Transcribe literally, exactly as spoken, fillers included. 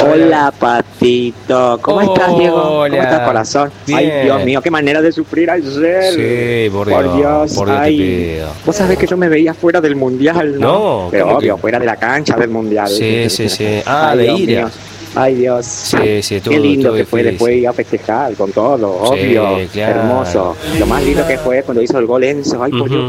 Hola, Patito. ¿Cómo Hola. estás, Diego? ¿Cómo estás, corazón? Bien. Ay, Dios mío, qué manera de sufrir ayer. Sí, por Dios. Por Dios, por Dios te ay. pido. Vos sabés que yo me veía fuera del mundial, ¿no? No, Pero ¿cómo obvio, que? fuera de la cancha del mundial. Sí, sí, sí. Ah, Ay, de Dios ira. mío. Ay, Dios. Sí, sí, todo, Qué lindo todo que fue difícil. después ir a festejar con todo, Sí, obvio. claro. Hermoso. Lo más lindo que fue cuando hizo el gol Enzo. Ay, por Dios, Ujú.